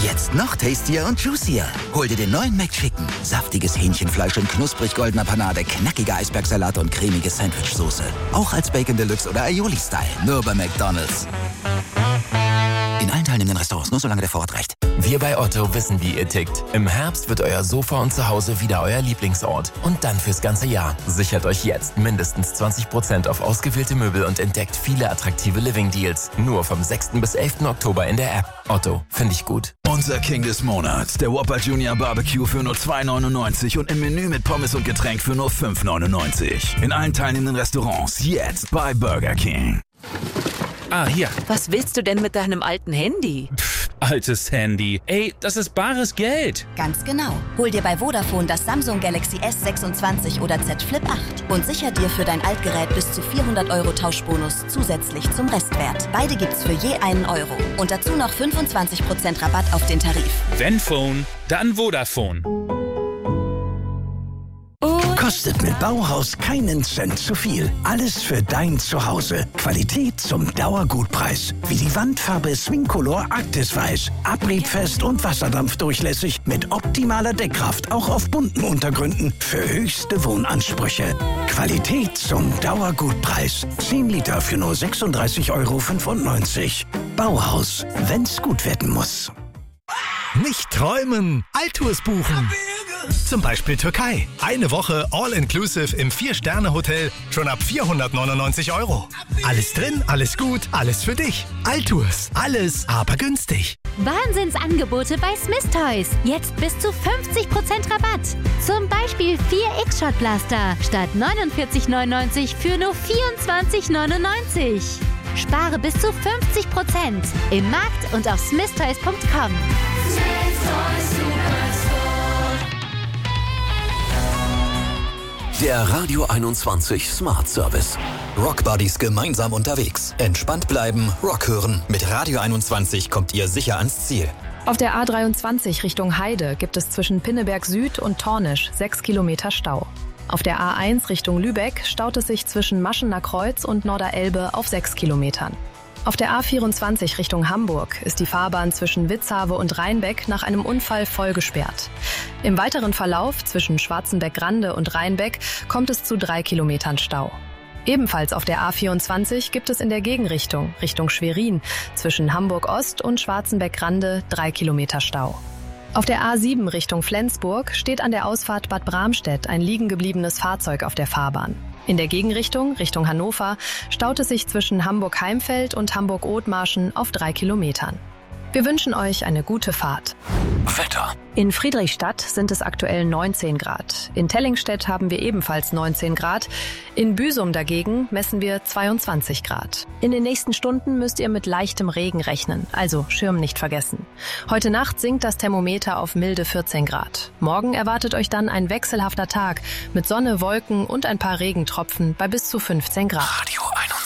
Jetzt noch tastier und juicier. Hol dir den neuen McChicken. Saftiges Hähnchenfleisch in knusprig goldener Panade, knackiger Eisbergsalat und cremige Sandwichsoße. Auch als Bacon Deluxe oder Aioli-Style. Nur bei McDonald's. In allen teilnehmenden Restaurants, nur solange der Vorrat reicht. Wir bei Otto wissen, wie ihr tickt. Im Herbst wird euer Sofa und Zuhause wieder euer Lieblingsort. Und dann fürs ganze Jahr. Sichert euch jetzt mindestens 20% auf ausgewählte Möbel und entdeckt viele attraktive Living-Deals. Nur vom 6. bis 11. Oktober in der App. Otto, finde ich gut. Unser King des Monats, der Whopper Junior Barbecue für nur $2,99 und im Menü mit Pommes und Getränk für nur $5,99. In allen teilnehmenden Restaurants, jetzt bei Burger King. Ah, hier. Was willst du denn mit deinem alten Handy? Altes Handy. Ey, das ist bares Geld. Ganz genau. Hol dir bei Vodafone das Samsung Galaxy S26 oder Z Flip 8 und sicher dir für dein Altgerät bis zu 400 € Tauschbonus zusätzlich zum Restwert. Beide gibt's für je €1. Und dazu noch 25% Rabatt auf den Tarif. Wenn Phone, dann Vodafone. Kostet mit Bauhaus keinen Cent zu viel. Alles für dein Zuhause. Qualität zum Dauergutpreis. Wie die Wandfarbe Swingcolor Arktis Weiß. Abriebfest und wasserdampfdurchlässig mit optimaler Deckkraft. Auch auf bunten Untergründen. Für höchste Wohnansprüche. Qualität zum Dauergutpreis. 10 Liter für nur 36,95 €. Bauhaus. Wenn's gut werden muss. Nicht träumen, Altours buchen. Zum Beispiel Türkei. Eine Woche All-Inclusive im 4-Sterne-Hotel schon ab 499 €. Alles drin, alles gut, alles für dich. Altours. Alles, aber günstig. Wahnsinnsangebote bei Smith Toys. Jetzt bis zu 50% Rabatt. Zum Beispiel 4 X-Shot Blaster statt 49,99 für nur 24,99. Spare bis zu 50% im Markt und auf smithtoys.com. Der Radio 21 Smart Service. Rockbuddies gemeinsam unterwegs. Entspannt bleiben, Rock hören. Mit Radio 21 kommt ihr sicher ans Ziel. Auf der A23 Richtung Heide gibt es zwischen Pinneberg Süd und Tornisch 6 Kilometer Stau. Auf der A1 Richtung Lübeck staut es sich zwischen Maschener Kreuz und Norderelbe auf 6 Kilometern. Auf der A24 Richtung Hamburg ist die Fahrbahn zwischen Witzhawe und Rheinbeck nach einem Unfall voll gesperrt. Im weiteren Verlauf zwischen Schwarzenbeck-Grande und Rheinbeck kommt es zu 3 Kilometern Stau. Ebenfalls auf der A24 gibt es in der Gegenrichtung, Richtung Schwerin, zwischen Hamburg-Ost und Schwarzenbeck-Grande 3 Kilometer Stau. Auf der A7 Richtung Flensburg steht an der Ausfahrt Bad Bramstedt ein liegen gebliebenes Fahrzeug auf der Fahrbahn. In der Gegenrichtung, Richtung Hannover, staut es sich zwischen Hamburg-Heimfeld und Hamburg-Othmarschen auf 3 Kilometern. Wir wünschen euch eine gute Fahrt. Wetter. In Friedrichstadt sind es aktuell 19 Grad. In Tellingstedt haben wir ebenfalls 19 Grad. In Büsum dagegen messen wir 22 Grad. In den nächsten Stunden müsst ihr mit leichtem Regen rechnen, also Schirm nicht vergessen. Heute Nacht sinkt das Thermometer auf milde 14 Grad. Morgen erwartet euch dann ein wechselhafter Tag mit Sonne, Wolken und ein paar Regentropfen bei bis zu 15 Grad. Radio 21.